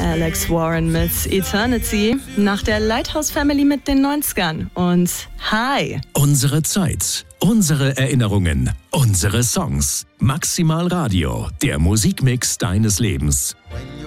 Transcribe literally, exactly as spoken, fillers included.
Alex Warren mit Eternity, nach der Lighthouse Family mit den neunzigern und Hi. Unsere Zeit, unsere Erinnerungen, unsere Songs. Maximal Radio, der Musikmix deines Lebens.